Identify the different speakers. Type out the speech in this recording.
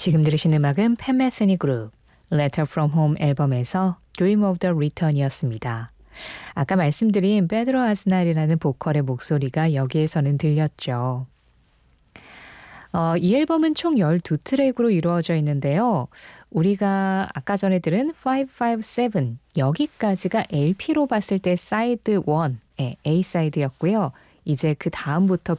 Speaker 1: 지금 들으신 음악은 팬 메스니 그룹 Letter from Home 앨범에서 Dream of the Return이었습니다. 아까 말씀드린 페드로 아스날이라는 보컬의 목소리가 여기에서는 들렸죠. 이 앨범은 총 12트랙으로 이루어져 있는데요. 우리가 아까 전에 들은 557 여기까지가 LP로 봤을 때 사이드 1, A 사이드였고요. 이제 그 다음부터